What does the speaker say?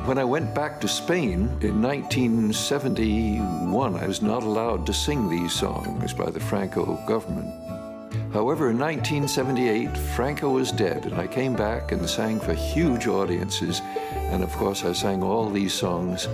When I went back to Spain in 1971, I was not allowed to sing these songs by the Franco government. However, in 1978, Franco was dead, and I came back and sang for huge audiences. And of course, I sang all these songs